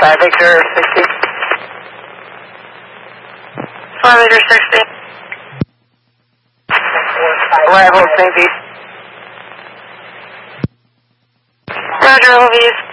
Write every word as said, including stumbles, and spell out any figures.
five Victor sixty. five Victor sixty. Arrival Saint Pete. Roger, L V S.